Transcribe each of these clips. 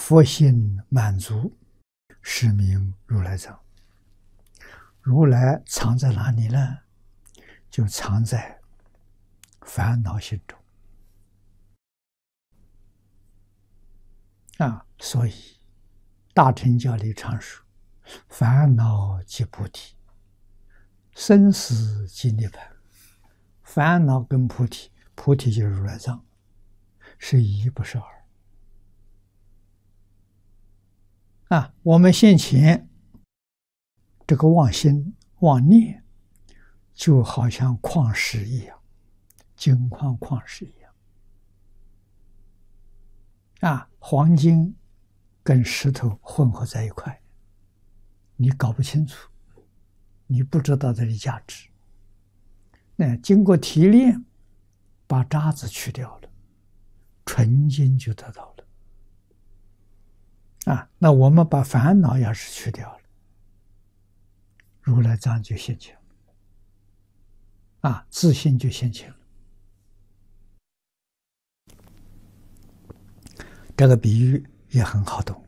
佛性满足，是名如来藏。如来藏在哪里呢？就藏在烦恼心中所以大乘教里常说：烦恼即菩提，生死即涅槃。烦恼跟菩提，菩提就是如来藏，是一不是二。我们现前这个妄心妄念，就好像矿石一样，金矿矿石一样黄金跟石头混合在一块，你搞不清楚，你不知道这里价值。那经过提炼，把渣子去掉了，纯金就得到了。那我们把烦恼要是去掉了，如来藏就现前了，自信就现前了。这个比喻也很好懂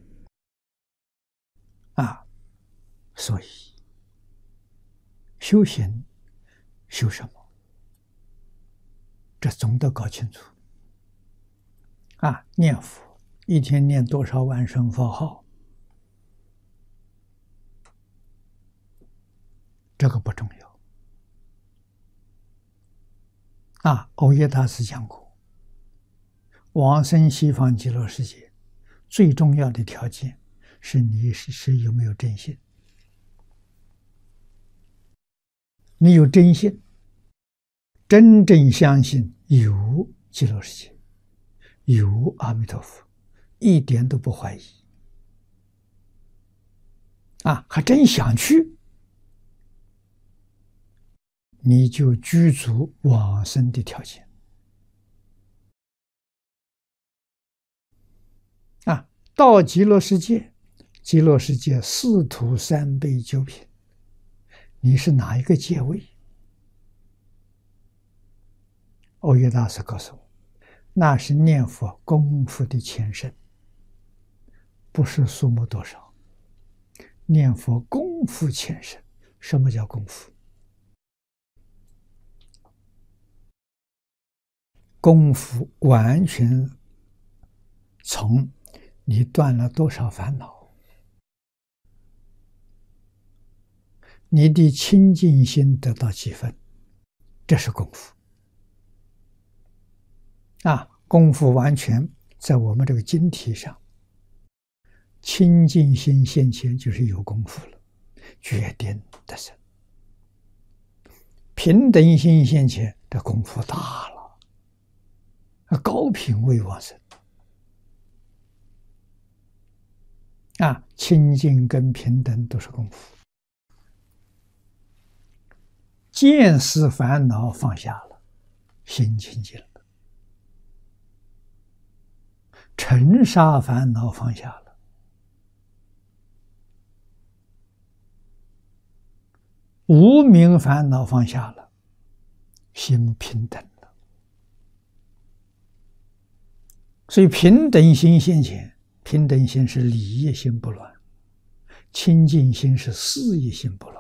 所以修行修什么？这总得搞清楚念佛一天念多少万声佛号，这个不重要欧耶大师讲过，往生西方极乐世界最重要的条件是你是有没有真心。你有真心，真正相信有极乐世界，有阿弥陀佛，一点都不怀疑还真想去，你就具足往生的条件到极乐世界，极乐世界四土三辈九品，你是哪一个阶位？欧耶大师告诉我，那是念佛功夫的前身，不是数目多少。念佛功夫前身。什么叫功夫？功夫完全从你断了多少烦恼，你的清净心得到几分，这是功夫功夫完全在我们这个经体上，清净心现前就是有功夫了，决定得生。平等心现前，这功夫大了，高品位往生清净跟平等都是功夫。见思烦恼放下了，心清净了；尘沙烦恼放下了，无明烦恼放下了，心平等了。所以平等心现前，平等心是理业心不乱，清净心是事业心不乱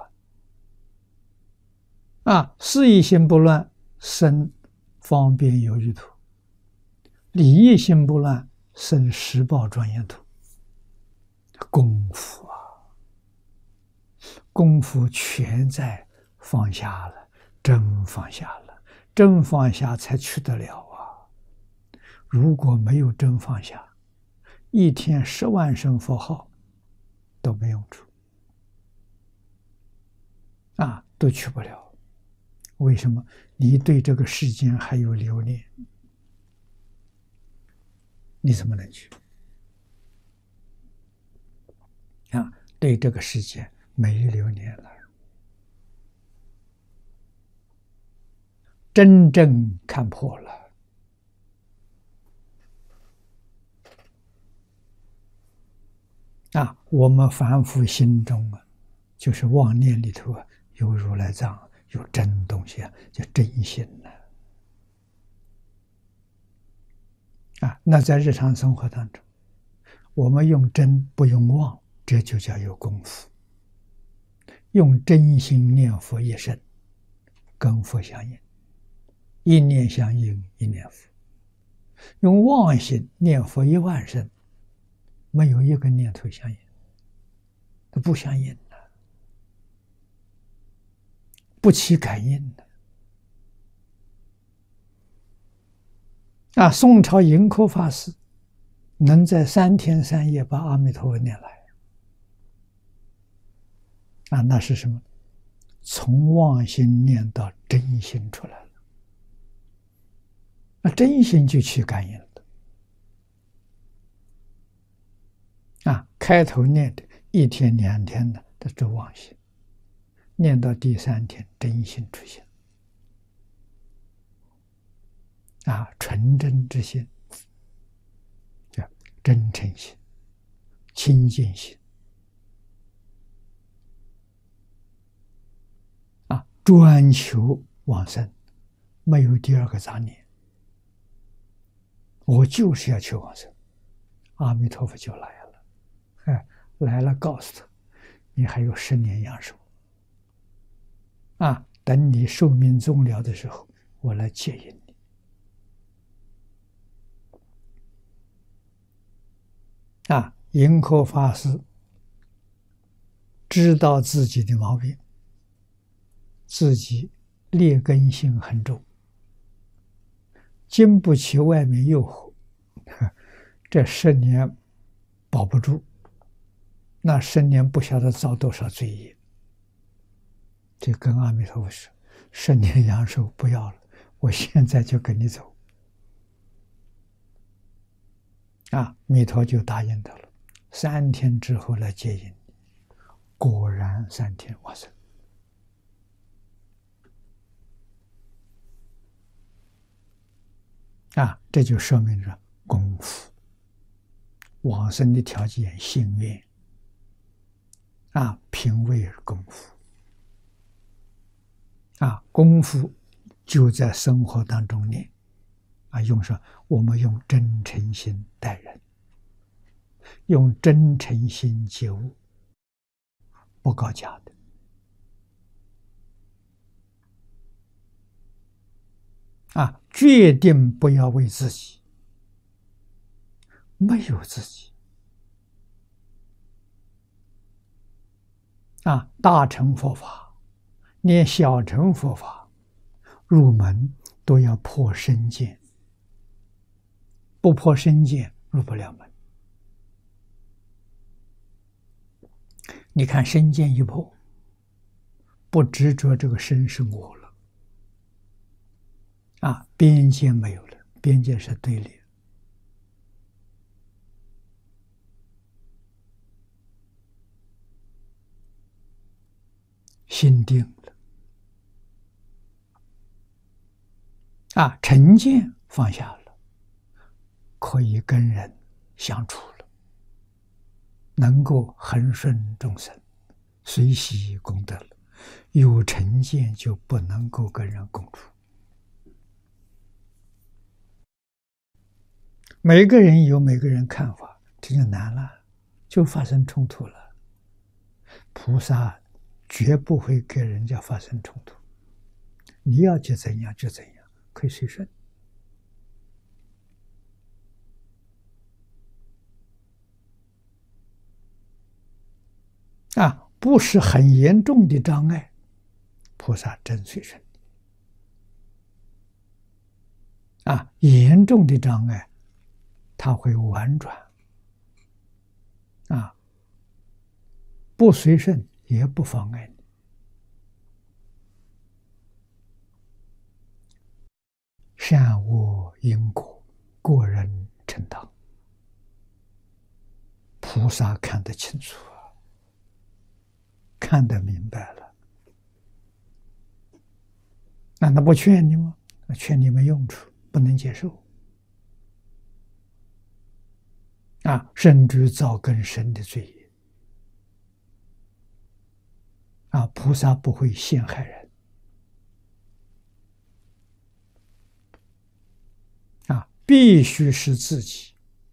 事业心不乱，生方便有余土；理业心不乱，生十报庄严土。功夫功夫全在放下了，真放下了，真放下才去得了如果没有真放下，一天10万声佛号都没用处都去不了。为什么？你对这个世间还有留恋，你怎么能去对这个世界没留恋了，真正看破了我们凡夫心中就是妄念里头有如来藏，有真东西叫真心那在日常生活当中， 我们用真不用妄，这就叫有功夫。用真心念佛一生，跟佛相应，一念相应，一念佛。用妄心念佛10000声，没有一个念头相应，它不相应的，不起感应的。宋朝盈科法师能在3天3夜把阿弥陀佛念来，那是什么？从妄心念到真心出来了，那真心就起感应了。开头念的1天2天的都是妄心，念到第3天真心出现，纯真之心，叫真诚心、清净心，专求往生，没有第2个杂念，我就是要求往生，阿弥陀佛就来了。来了，告诉他，你还有10年阳寿，等你寿命终了的时候，我来接引你。盈科法师知道自己的毛病，自己劣根性很重，经不起外面诱惑，这10年保不住，那10年不晓得造多少罪业。就跟阿弥陀佛说：“10年阳寿不要了，我现在就跟你走。”弥陀就答应他了，3天之后来接引。果然3天往生。这就说明了功夫。往生的条件，心愿品位功夫功夫就在生活当中念我们用真诚心待人，用真诚心接物，不搞假的。决定不要为自己，没有自己。大乘佛法，连小乘佛法入门都要破身见，不破身见入不了门。你看身见一破，不执着这个身是我了。边界没有了，边界是对立。心定了，成见放下了，可以跟人相处了，能够恒顺众生，随喜功德了。有成见就不能够跟人共处。每个人有每个人看法，这就难了，就发生冲突了。菩萨绝不会跟人家发生冲突，你要就怎样就怎样，可以随顺。不是很严重的障碍，菩萨真随顺。严重的障碍，他会婉转。不随顺也不妨碍你。善恶因果，个人承担。菩萨看得清楚看得明白了。难道不劝你吗？劝你没用处，不能接受。甚至造更深的罪业。菩萨不会陷害人。必须是自己